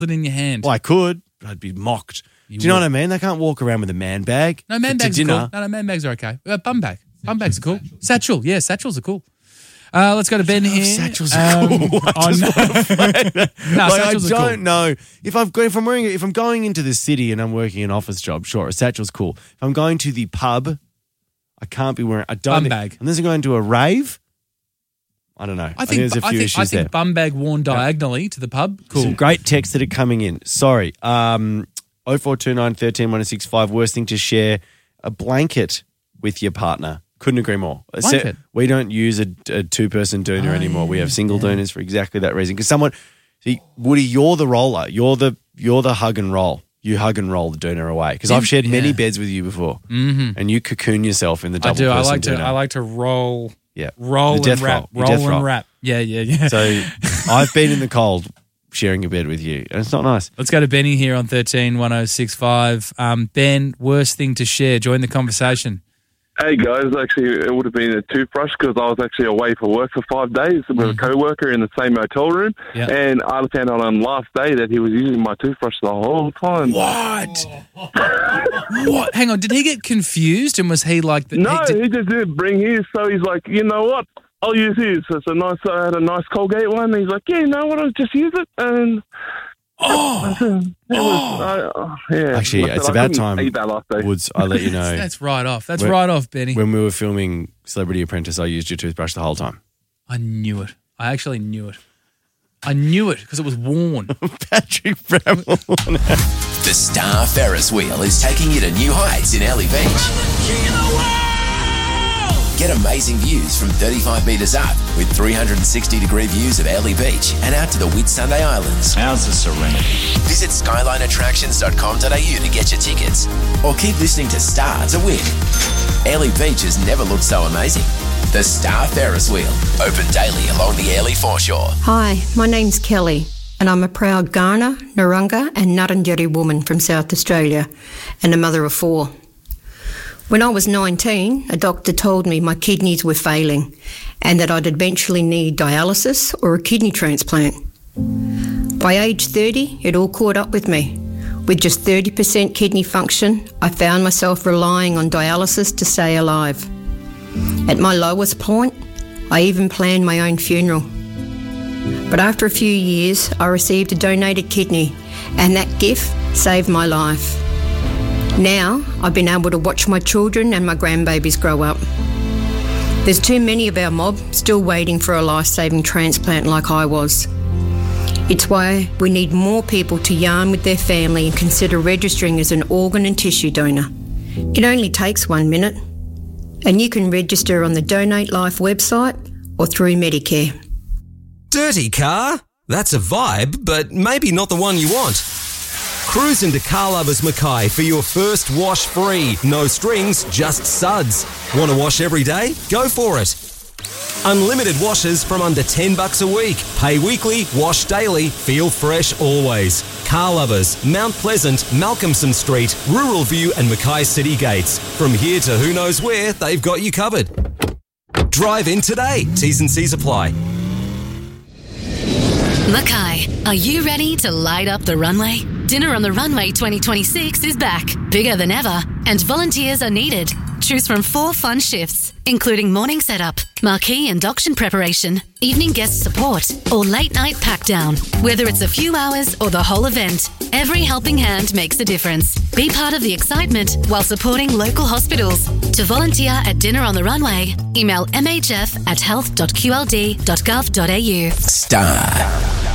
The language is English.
it in your hand. Well, I could, but I'd be mocked. Do you know what I mean? They can't walk around with a man bag. No, man bags are cool. No, man bags are okay. Bum bag. Bum bags are cool. Satchel. Yeah, satchels are cool. Let's go to Ben here. Satchels are cool. I don't know if I'm going into the city and I'm working an office job. Sure, a satchel's cool. If I'm going to the pub, I can't be wearing a bum bag. Unless I'm going to a rave. I don't know. I think there's a few issues there. I think bum bag worn diagonally to the pub. Cool. Some great texts that are coming in. Sorry. 0429 13 1065. Worst thing to share a blanket with your partner. Couldn't agree more. Blanket. We don't use a two-person doona anymore. We have single doonas for exactly that reason. Because Woody, you're the roller. You're the hug and roll. You hug and roll the doona away. Because I've shared many beds with you before, and you cocoon yourself in the double person doona. I like to roll. Yeah, roll and wrap. Roll and wrap. Yeah. So I've been in the cold sharing a bed with you, and it's not nice. Let's go to Benny here on 13 1065. Ben, worst thing to share. Join the conversation. Hey guys, actually it would have been a toothbrush because I was actually away for work for 5 days with a co-worker in the same hotel room, and I found out on the last day that he was using my toothbrush the whole time. What? What? Hang on, did he get confused and was he like... No, he just didn't bring his, so he's like, you know what, I'll use his. It's a nice, I had a nice Colgate one. He's like, yeah, you know what, I'll just use it. And... Actually, it's about time, Woods, I'll let you know. That's right off. That's right off, Benny. When we were filming Celebrity Apprentice, I used your toothbrush the whole time. I knew it. I actually knew it. I knew it because it was worn. Patrick Bramwell. The Star Ferris wheel is taking you to new heights in Early Beach. Get amazing views from 35 metres up with 360-degree views of Airlie Beach and out to the Whitsunday Islands. How's the serenity? Visit skylineattractions.com.au to get your tickets or keep listening to Star to win. Airlie Beach has never looked so amazing. The Star Ferris wheel, open daily along the Airlie foreshore. Hi, my name's Kelly and I'm a proud Kaurna, Narungga and Ngarrindjeri woman from South Australia and a mother of 4. When I was 19, a doctor told me my kidneys were failing and that I'd eventually need dialysis or a kidney transplant. By age 30, it all caught up with me. With just 30% kidney function, I found myself relying on dialysis to stay alive. At my lowest point, I even planned my own funeral. But after a few years, I received a donated kidney, and that gift saved my life. Now, I've been able to watch my children and my grandbabies grow up. There's too many of our mob still waiting for a life-saving transplant like I was. It's why we need more people to yarn with their family and consider registering as an organ and tissue donor. It only takes 1 minute, and you can register on the Donate Life website or through Medicare. Dirty car? That's a vibe, but maybe not the one you want. Cruise into Car Lovers Mackay for your first wash free. No strings, just suds. Want to wash every day? Go for it. Unlimited washes from under $10 a week. Pay weekly, wash daily, feel fresh always. Car Lovers, Mount Pleasant, Malcolmson Street, Rural View and Mackay City Gates. From here to who knows where, they've got you covered. Drive in today. T's and C's apply. Mackay, are you ready to light up the runway? Dinner on the Runway 2026 is back, bigger than ever, and volunteers are needed. Choose from 4 fun shifts, including morning setup, marquee induction preparation, evening guest support, or late night pack down. Whether it's a few hours or the whole event, every helping hand makes a difference. Be part of the excitement while supporting local hospitals. To volunteer at Dinner on the Runway, email mhf@health.qld.gov.au. Star.